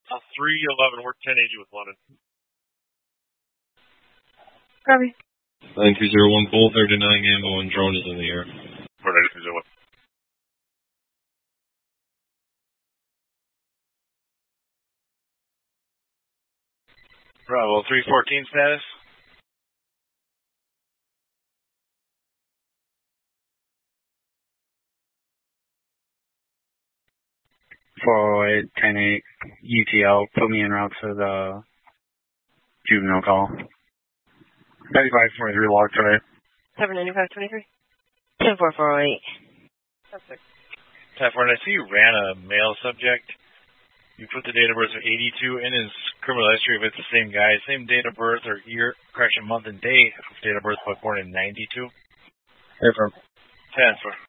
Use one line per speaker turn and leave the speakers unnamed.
311, we're 1080 with London.
Copy.
9201, Bull 39 ammo and drone is in the air.
49201. Bravo 314 status.
.10-8 UTL, put me en route to the juvenile call.
9523 log tonight.
79523. 10448.
That's it. 10-4, I see you ran a male subject. You put the date of birth of 82 in his criminal history if it's the same guy. Same date of birth or year, correction, month and date of date of birth, but born in 92.
Affirm.
10-4.